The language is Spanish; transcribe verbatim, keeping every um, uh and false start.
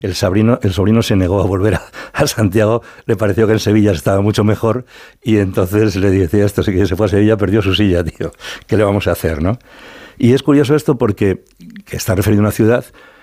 El sobrino, el sobrino se negó a volver a, a Santiago, le pareció que en Sevilla estaba mucho mejor y entonces le decía esto, sí que se fue a Sevilla, perdió su silla, tío, ¿qué le vamos a hacer, no? Y es curioso esto porque que está referido a una ciudad,